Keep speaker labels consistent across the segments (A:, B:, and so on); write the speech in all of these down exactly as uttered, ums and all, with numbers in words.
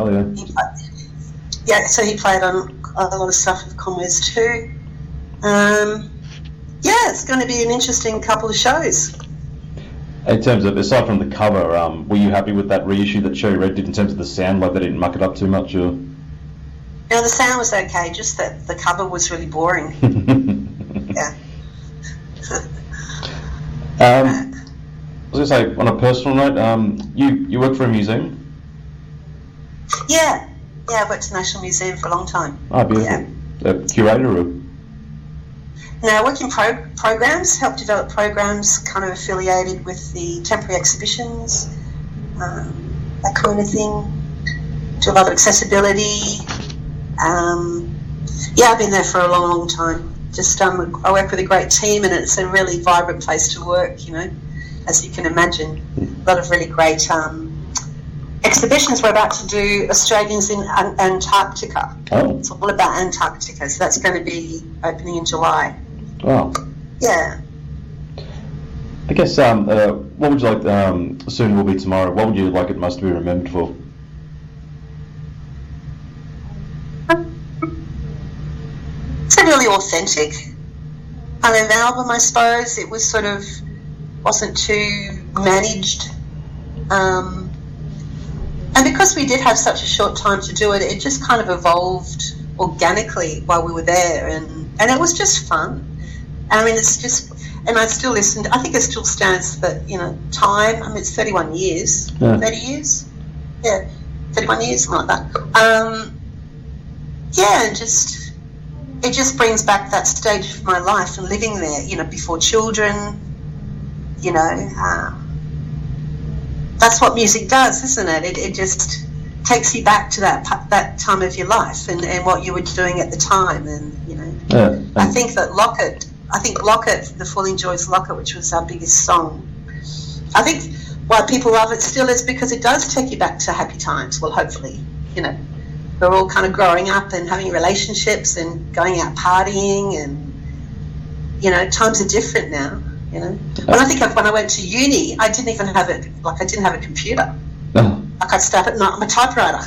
A: Oh, yeah.
B: He, yeah, so he played on a lot of stuff with Conways too. Um, yeah, it's going to be an interesting couple of shows.
A: In terms of, aside from the cover, um, were you happy with that reissue that Cherry Red did in terms of the sound? Like, they didn't muck it up too much, or?
B: No, the sound was okay, just that the cover was really boring. Yeah.
A: um, I was going to say, on a personal note, um, you, you work for a museum?
B: Yeah. Yeah, I worked at the National Museum for a long time.
A: Oh, beautiful. Yeah. A curator, or?
B: No, I work in pro- programs, help develop programs kind of affiliated with the temporary exhibitions, um, that kind of thing. Do a lot of accessibility. Um, yeah, I've been there for a long, long time. Just um, I work with a great team, and it's a really vibrant place to work, you know, as you can imagine. A lot of really great um, exhibitions. We're about to do Australians in An- Antarctica.
A: Oh.
B: It's all about Antarctica, so that's going to be opening in July.
A: Wow.
B: Yeah.
A: I guess, um, uh, what would you like, um, soon will be tomorrow, what would you like it most to be remembered for?
B: It's really authentic. I mean, the album, I suppose, it was sort of, wasn't too managed. Um, and because we did have such a short time to do it, it just kind of evolved organically while we were there, and, and it was just fun. I mean, it's just, and I still listened. I think it still stands for, you know, time. I mean, it's thirty-one years,
A: yeah.
B: thirty years, yeah, thirty-one years, something like that. Um, yeah, and just, it just brings back that stage of my life and living there, you know, before children, you know. Um, that's what music does, isn't it? It, it just takes you back to that that time of your life and, and what you were doing at the time, and, you know.
A: Yeah.
B: I think that Locket, I think Locket, the Falling Joys Locket, which was our biggest song, I think why people love it still is because it does take you back to happy times. Well, hopefully, you know, we're all kind of growing up and having relationships and going out partying, and, you know, times are different now, you know. When I think of when I went to uni, I didn't even have it, like I didn't have a computer.
A: Oh.
B: Like I'd start at night on a typewriter.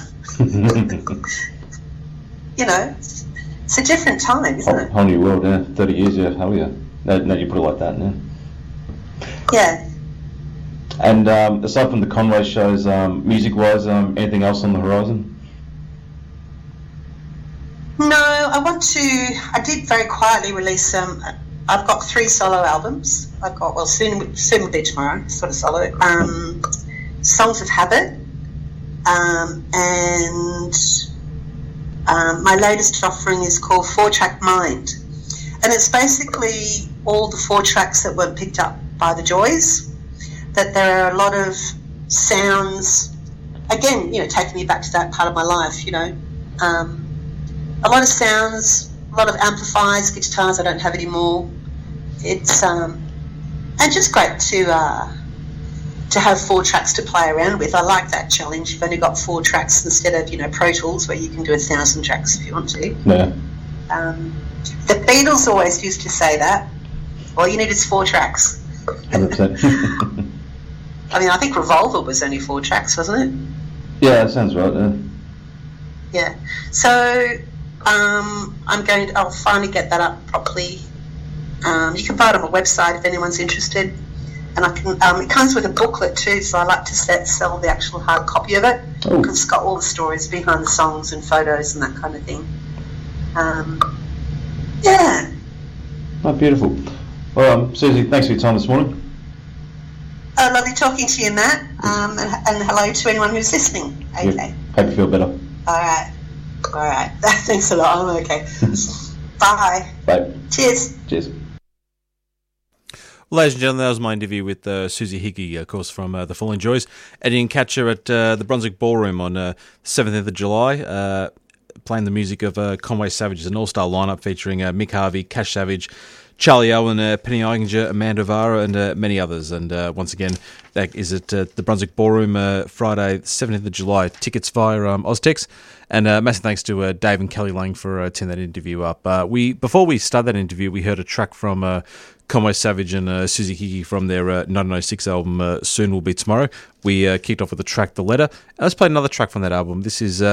B: You know, it's a different time, isn't
A: whole,
B: it?
A: Whole new world, yeah. thirty years, yeah. Hell yeah. No, no, you put it like that, yeah.
B: Yeah.
A: And um, aside from the Conway shows, um, music-wise, um, anything else on the horizon?
B: No, I want to, I did very quietly release, um, I've got three solo albums. I've got, well, soon, soon will be tomorrow, sort of solo. Um, Songs of Habit, um, and um, my latest offering is called Four Track Mind, and it's basically all the four tracks that weren't picked up by the Joys. That there are a lot of sounds, again, you know, taking me back to that part of my life, you know, um, a lot of sounds, a lot of amplifiers, guitars I don't have anymore. It's um, and just great to. Uh, to have four tracks to play around with. I like that challenge. You've only got four tracks instead of, you know, Pro Tools where you can do a thousand tracks if you want to.
A: Yeah.
B: Um, the Beatles always used to say that. All you need is four tracks.
A: one hundred percent.
B: I mean, I think Revolver was only four tracks, wasn't it?
A: Yeah, that sounds right, yeah.
B: Yeah. So um, I'm going to, I'll finally get that up properly. Um, you can buy it on my website if anyone's interested. And I can. Um, it comes with a booklet too, so I like to set, sell the actual hard copy of it
A: Oh.
B: because it's got all the stories behind the songs and photos and that kind of thing. Um, yeah.
A: Oh, beautiful. Well, um, Susie, thanks for your time this morning.
B: Oh, lovely talking to you, Matt. Um, and, and hello to anyone who's listening. Okay.
A: Yeah. Hope you feel better.
B: All right. All right. Thanks a lot. I'm okay. Bye.
A: Bye.
B: Cheers.
A: Cheers.
C: Ladies and gentlemen, that was my interview with uh, Susie Hickey, of course, from uh, The Falling Joys. And you can catch her at uh, the Brunswick Ballroom on uh, seventeenth of July, uh, playing the music of uh, Conway Savage. It's an all-star lineup featuring uh, Mick Harvey, Cash Savage, Charlie Owen, uh, Penny Eichinger, Amanda Vara, and uh, many others. And uh, once again, that is at uh, the Brunswick Ballroom uh, Friday, seventeenth of July. Tickets via um, Oztex. And uh, massive thanks to uh, Dave and Kelly Lang for uh, teeing that interview up. Uh, we Before we start that interview, we heard a track from uh, Conway Savage and uh, Susie Hickey from their uh, nineteen oh six album, uh, Soon Will Be Tomorrow. We uh, kicked off with the track The Letter. And let's play another track from that album. This is... Uh,